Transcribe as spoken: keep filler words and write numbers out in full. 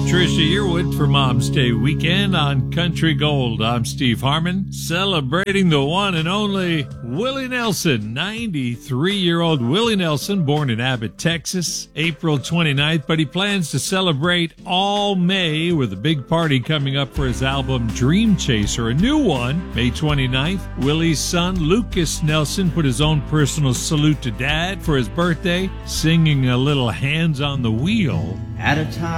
Patricia Yearwood for Mom's Day weekend on Country Gold. I'm Steve Harmon, celebrating the one and only Willie Nelson. ninety-three-year-old Willie Nelson, born in Abbott, Texas, April twenty-ninth, but he plans to celebrate all May with a big party coming up for his album Dream Chaser, a new one, May twenty-ninth. Willie's son, Lucas Nelson, put his own personal salute to Dad for his birthday, singing a little Hands on the Wheel. At a time